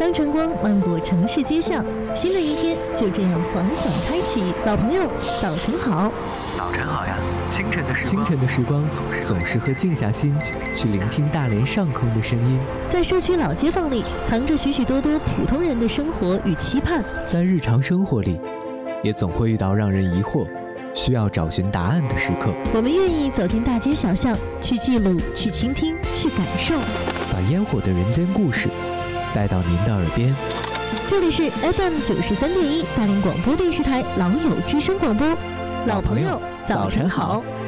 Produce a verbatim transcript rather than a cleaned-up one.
当晨光漫过城市街巷，新的一天就这样缓缓开启。老朋友，早晨好。 早晨好呀，清晨的时光， 清晨的时光总是会静下心去聆听大连上空的声音。 在社区老街坊里，藏着许许多多普通人的生活与期盼。 在日常生活里，也总会遇到让人疑惑、需要找寻答案的时刻。 我们愿意走进大街小巷，去记录，去倾听，去感受， 把烟火的人间故事带到您的耳边。 这里是 F M 九十三点一大连广播电视台老友之声广播。老朋友，早晨好。